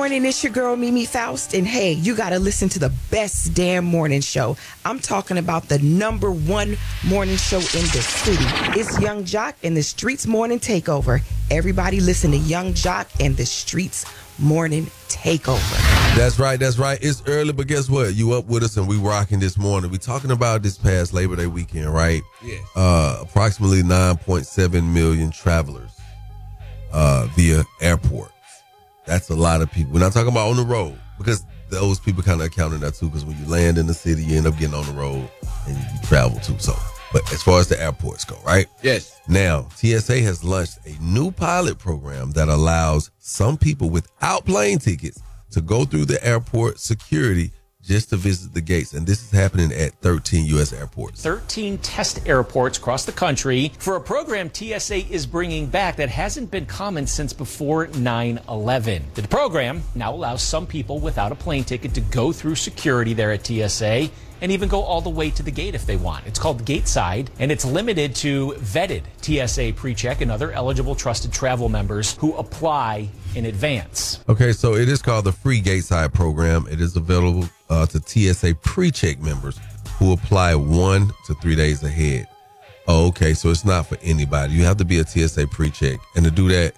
morning, it's your girl Mimi Faust, and hey, you gotta listen to the best damn morning show. I'm talking about the #1 morning show in the city. It's Young Jock and the Streets Morning Takeover. Everybody listen to Young Jock and the Streets Morning Takeover. That's right. It's early, but guess what? You up with us and we rocking this morning. We talking about this past Labor Day weekend, right? Yes. Approximately 9.7 million travelers via airports. That's a lot of people. We're not talking about on the road, because those people kind of account in that too, because when you land in the city, you end up getting on the road and you travel too. So, but as far as the airports go, right? Yes. Now, TSA has launched a new pilot program that allows some people without plane tickets to go through the airport security just to visit the gates. And this is happening at 13 U.S. airports. 13 test airports across the country for a program TSA is bringing back that hasn't been common since before 9/11. The program now allows some people without a plane ticket to go through security there at TSA and even go all the way to the gate if they want. It's called Gateside, and it's limited to vetted TSA PreCheck and other eligible trusted travel members who apply in advance. Okay, so it is called the Free Gateside program. It is available to TSA PreCheck members who apply 1 to 3 days ahead. Oh, okay, so it's not for anybody. You have to be a TSA PreCheck. And to do that,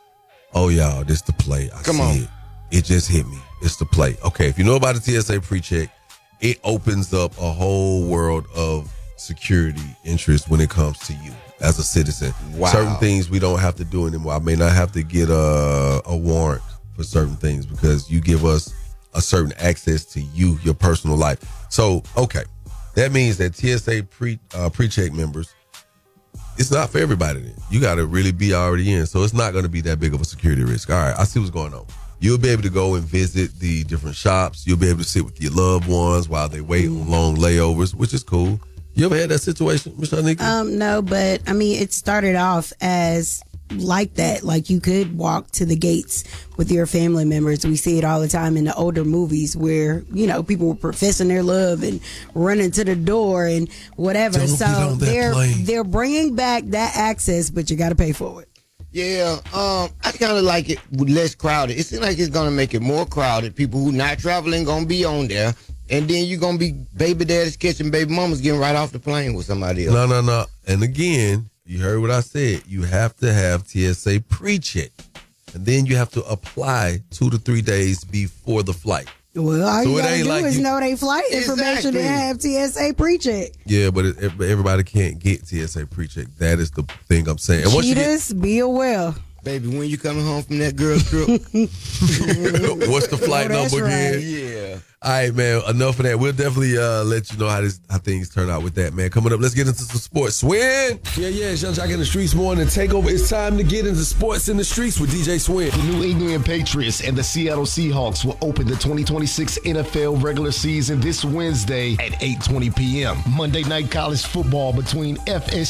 oh, y'all, this the play. I see it. It just hit me. It's the play. Okay, if you know about the TSA PreCheck, it opens up a whole world of security interest when it comes to you as a citizen. Wow. Certain things we don't have to do anymore. I may not have to get a warrant for certain things because you give us a certain access to you, your personal life. So, okay, that means that TSA PreCheck members, it's not for everybody then. You got to really be already in. So it's not going to be that big of a security risk. All right, I see what's going on. You'll be able to go and visit the different shops. You'll be able to sit with your loved ones while they wait on long layovers, which is cool. You ever had that situation, Ms. Shanika? No, but I mean, it started off as like that. Like you could walk to the gates with your family members. We see it all the time in the older movies where, you know, people were professing their love and running to the door and whatever. So they're bringing back that access, but you got to pay for it. Yeah, I kind of like it with less crowded. It seems like it's going to make it more crowded. People who not traveling going to be on there. And then you're going to be baby daddies catching baby mamas getting right off the plane with somebody else. No. And again, you heard what I said. You have to have TSA PreCheck. And then you have to apply 2 to 3 days before the flight. Well, all you gotta do is know their flight information and have TSA PreCheck. Yeah, but everybody can't get TSA PreCheck. That is the thing I'm saying. And Cheaters, be aware. Baby, when you coming home from that girl trip? What's the flight number again? Right. Yeah. All right, man. Enough of that. We'll definitely let you know how things turn out with that, man. Coming up, let's get into some sports. Swin! Yeah, it's Young Jock in the Streets Morning Takeover. It's time to get into sports in the streets with DJ Swin. The New England Patriots and the Seattle Seahawks will open the 2026 NFL regular season this Wednesday at 8:20 p.m. Monday night college football between FSU